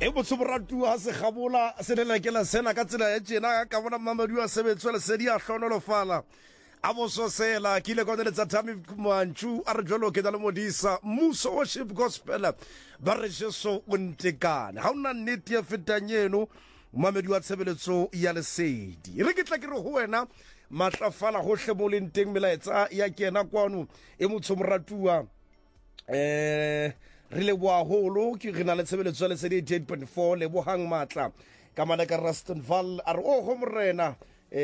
e botsoboratu ha se kgabola se lelekela sena ka tsela ya tjena ka bona Mamadu a sebetswa le sedi a hlonolofala a bososela ke ile kone tsa Thami Manchu a re jolo ke dalo modisa muso worship gospel ba re jeso o ntekane ha una nnete ya fetanyeno Mamadu a tshebeletso ya lesedi re ke tla ke re ho wena matlafala hohle mo le nteng melaetsa ya kena kwano e motsomratua re le boa holo ke rena le tshebeletso le sedi 8.4 le bohang matla ka maleka Rustenval a re o ho morena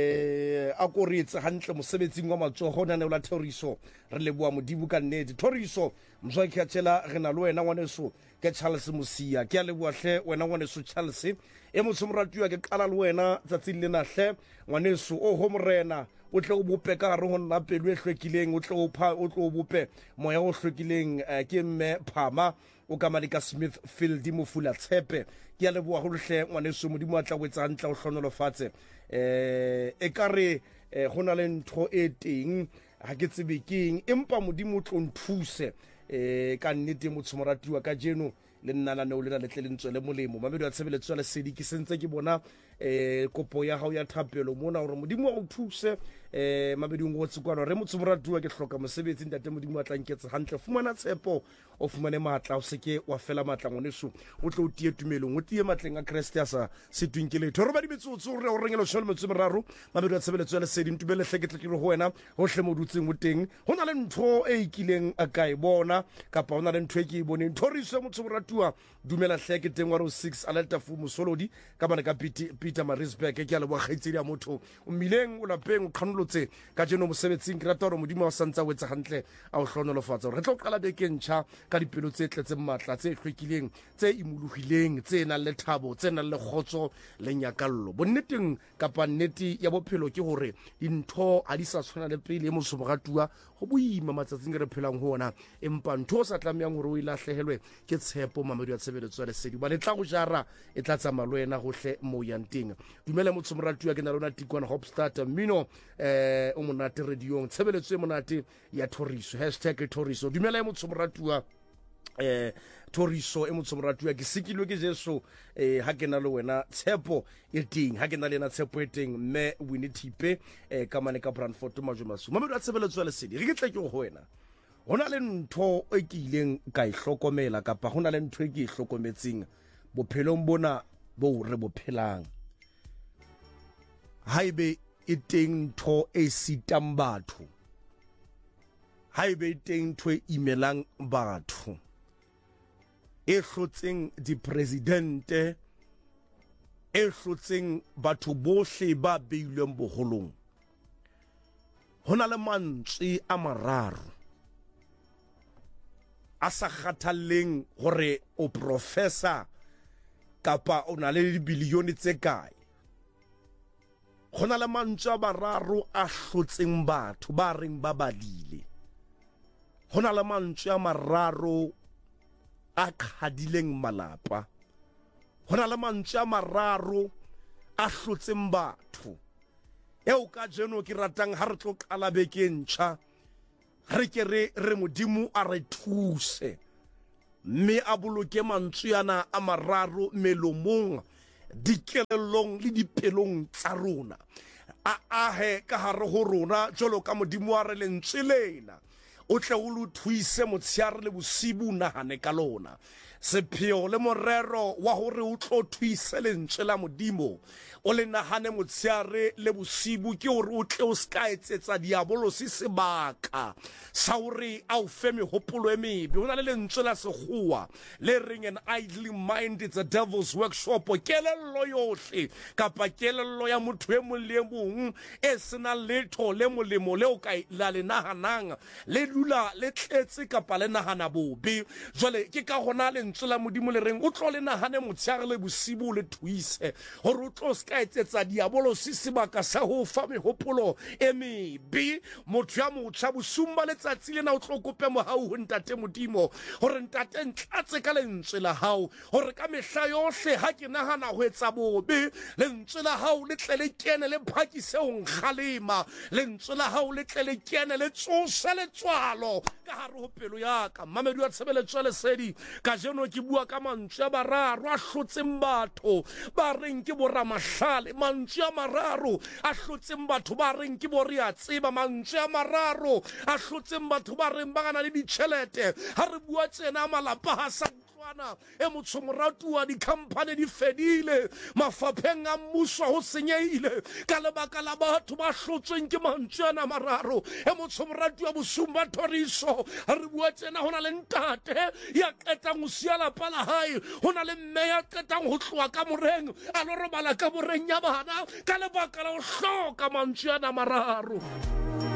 a koritse hantle mosebetsing wa matsogo na ne la Thoriso re le boa modimo ka nnete Thoriso mzwa ke tshela rena le wena ngwaneso ke Charles Musia ke a le boa hle wena ngwaneso Charles e motsomratua ke qala le wena tsatsing lena hle ngwaneso o ho morena o tle o bope ka re ho nna pelo e hlwekileng o tle o tlo bope moya o hlwekileng ke mme Phama o ka Malika Smithfield mo fula tshepe ke a le boa ho hle ngwaneso modimo a tla wetsa ntla o hlonolofatse e kare gona le ntho e teng ha ke tsebe keng empa modimo o tlo nthuse ka nnete motsomoratiwa ka jeno le nna la no le le tle le ntswele molemo Mamedi a tshebeletso le sedi ke sentse ke bona kopo ya hao ya thapelo mona hore modimo o thuse Mamedi ngo tsikwana re motsomoratiwa ke hloka mosebetsi ntate modimo a tlanketse hantle fumana tshepo o fumane matla o seke wa fela matla ngoneso o tlo tie tumelong o tie matleng a Christ ya sa setwinkeletho re ba di metsotso re o rengela sholo motsomeraro Mamedi a tshebeletso le sedi ntubele hleketla ke re ho wena ho hle modutseng o teng hona le ntho e ikileng a ka e bona kapa hona le ntho e ke e boneng Thoriso motsomoratiwa dumela hleke teng wa ro 6 aleta fu mosolodi ka bana ka Peter Marisburg ke a le bua khaitsedi ya motho o mileng o lapeng o khanolotse ka jeno mosebetsing ke rata hore modimo wa santsa wetsa hantle a o hlonolofatsa re tlo qala beke ntjha ka dipelo tse tletse matla tse hlwekileng tse imologileng tse nang le thabo tse nang le khotso le nyakallo bonneteng kapa nnete ya bophelo ke hore dintho a di sa tshwana le pele mo sobogatua go boima matsatsing re phelang ho ona empa ntho sa tlameyang hore o ilahlehelwe ke tshepo Mamedi a tshebeletso le sedi ba le tla go jara e tla tsa malwena gohle mo yanteng dumela motsomoratiwa ke na lona tikwana Hopstart mmino o monate radiong tshebeletso e monate ya Thoriso #Thoriso dumela motsomoratiwa Thoriso e motsomoratiwa ke sikilwe ke Jesu ha ke na le wena tshepo e teng ha ke na le na tshepo e teng mme Winnie Thipe ka mane ka Brandfort Majomasu Mamedi a tshebeletso le sedi re ke tle ke go wena hona le ntho e ke ileng ka e hlokomela kapa hona le ntho e ke e hlokometseng bophelong bona bo re bophelang haibe e teng ntho e sitang batho haibe e teng ntho e imelang batho e hlotseng di presidente e hlotseng batho bohle ba beilweng boholong hona le mantswe a mararo a sa kgathalleng hore o professor kapa o na le dibilione tse kae hona le mantswe a mararo a hlotseng batho ba reng ba badile hona le mantswe a mararo a khadileng malapa hona le mantswe a mararo a hlotseng batho eo ka jeno ke ratang ha re tlo qala beke ntjha re ke re modimo a re thuse mme a boloke mantswe ana a mararo melomong dikelellong le dipelong tsa rona a ahe ka hare ho rona jolo ka modimo a re lentswe lena o tle o lo thuise motshiare le bosibu nahane ka lona sepheo le morero wa hore o tlo thuise lentswe la modimo o le nahane motshiare le bosibu ke hore o tle o ska etsetsa diabolosi sebaka sa hore a o fe mehopolo e mebe hona le lentswe la sekgowa le reng an idle mind it's a devil's workshop kelello yohle kapa kelello ya motho e mong le mong e sena letho le molemo le o ka la le nahanang le dula le tletse kapa le nahana bobe jwale ke ka gona lentswe la modimo le reng o tlo le nahane motshiare le bosibu le thuise hore o tlo ska etsetsa diabolosi sebaka sa ho fa mehopolo e mebe motho ya motjha bosumba letsatsi lena o tlo kope mohau ho ntate modimo hore ntate ntlatse ka lentswe la hao hore ka mehla yohle ha ke nahana ho etsa bobe lentswe la hao le tle le kene le phakise ho nkgalema lentswe la hao le tle le kene le tsose le tswalo ka hare ho pelo ya ka Mamedi a tshebeletso le sedi ka jeno kajeno ke bua ka mantswe a mararo a hlotseng batho ba reng ke boramahlale, mantswe a mararo a hlotseng batho ba reng ke bo re a tseba, mantswe a mararo a hlotseng batho ba reng ba gana le ditšhelete. Ha re bua tsena malapa ha sa e motshomoratuwa dikhamphane di fedile, mafapheng a mmuso ho senyehile ka lebaka la batho ba hlotsweng ke mantswe ana mararo. E motshomoratuwa bosung ba thoriso, re bua tsena ho na le ntate ya qetang ho sia lapa la hae, ho na le mme ya qetang ho tloha ka moreng a lo robala ka moreng ya bana ka lebaka la ho hloka mantswe ana mararo.